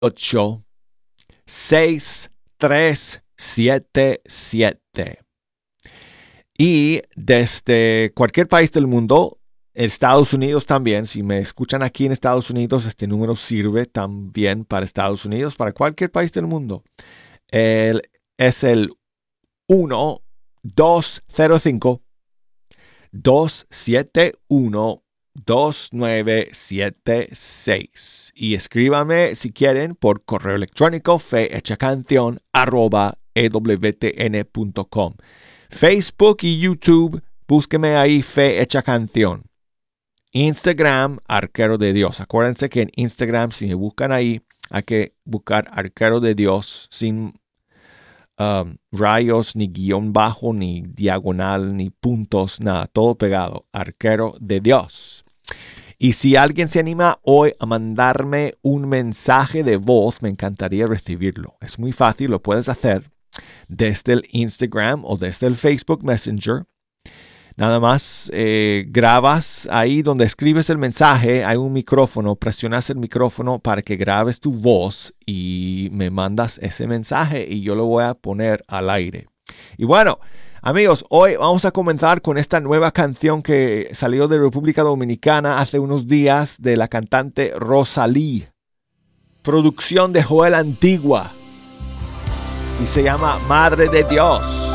877. Y desde cualquier país del mundo, Estados Unidos también, si me escuchan aquí en Estados Unidos, este número sirve también para Estados Unidos, para cualquier país del mundo. Es el 1-205-271-2976. Y escríbame si quieren por correo electrónico fehechacancion@ewtn.com. Facebook y YouTube, búsqueme ahí Fe Hecha Canción. Instagram, Arquero de Dios. Acuérdense que en Instagram, si me buscan ahí, hay que buscar Arquero de Dios sin rayos, ni guión bajo, ni diagonal, ni puntos, nada, todo pegado. Arquero de Dios. Y si alguien se anima hoy a mandarme un mensaje de voz, me encantaría recibirlo. Es muy fácil, lo puedes hacer desde el Instagram o desde el Facebook Messenger. Nada más grabas ahí donde escribes el mensaje, hay un micrófono, presionas el micrófono para que grabes tu voz y me mandas ese mensaje y yo lo voy a poner al aire. Y bueno, amigos, hoy vamos a comenzar con esta nueva canción que salió de República Dominicana hace unos días de la cantante Rosalí. Producción de Joel Antigua y se llama Madre de Dios.